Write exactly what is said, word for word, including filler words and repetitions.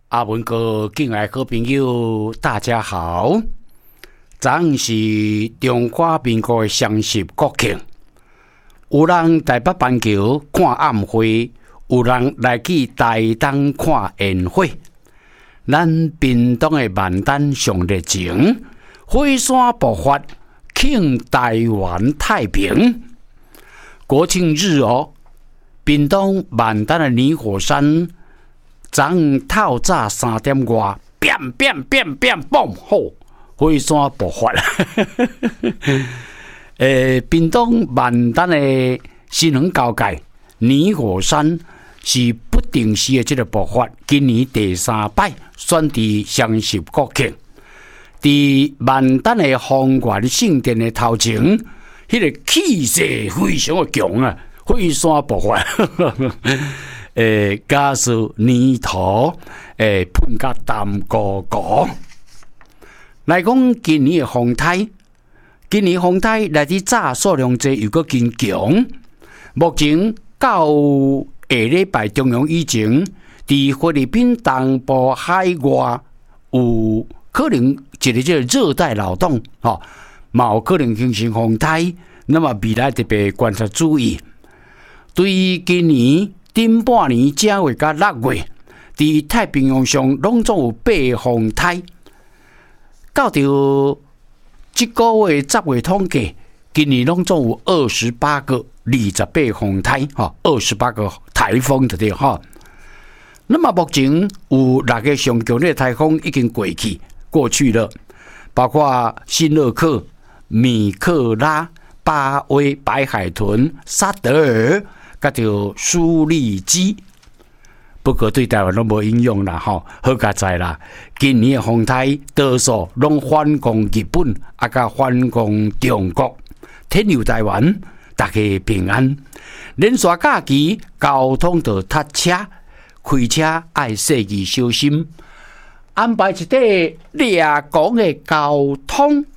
阿文哥，敬爱好朋友，大家好。昨昏是中华民国的双十国庆，有人台北板桥看暗会，有人来去台东看烟火。咱屏东的万丹上热情，火山爆发，庆台湾太平。国庆日哦，屏东万丹的泥火山。昨昏透早三点外，变变变变嘣，吼，火山爆发了。诶，屏东万丹的新恒交界泥火山是不定时的这个爆发，今年第三摆选伫双十国庆，伫万丹的方圆圣殿的头前，迄、那个气势非常的强啊，火山爆发。诶，加速泥土，诶，喷甲淡糊糊。来讲今年的风台，今年风台来自早数量侪又搁更强。目前到下礼拜中央以前，伫菲律宾东部海外有可能一个这个热带扰动，吼、哦，嘛有可能形成风台。那么未来特别观察注意，对于今年。顶半年正月甲六月，伫太平洋上拢总有八风台。到着即个月十月统计，今年拢总有二十八个、二十八风台，哈，二十八个台风的对哈。那么目前有六个上强烈台风已经过去过去了，包括新乐克、米克拉、巴威、白海豚、沙德尔。甲着苏力基，不过对台湾拢无影响啦，吼，好佳在啦。今年的风台多数拢反攻日本，啊，甲反攻中国，天佑台湾，大家平安。连续假期交通就塞车，开车爱细意小心，安排一块掠光的交通